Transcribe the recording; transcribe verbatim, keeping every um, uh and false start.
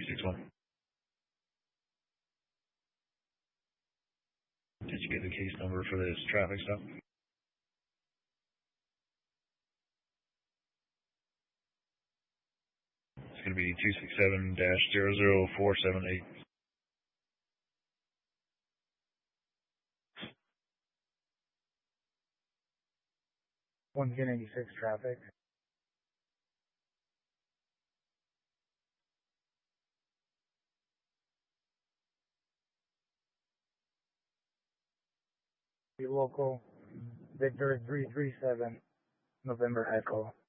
three six one. Did you get the case number for this traffic stop? It's going to be two six seven dash zero zero four seven eight. one ten eighty-six traffic. Be local. Victor three three seven, November Echo.